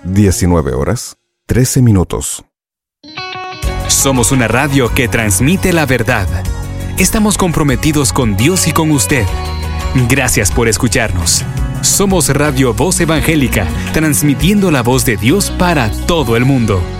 19 horas, 13 minutos. Somos una radio que transmite la verdad. Estamos comprometidos con Dios y con usted. Gracias por escucharnos. Somos Radio Voz Evangélica, transmitiendo la voz de Dios para todo el mundo.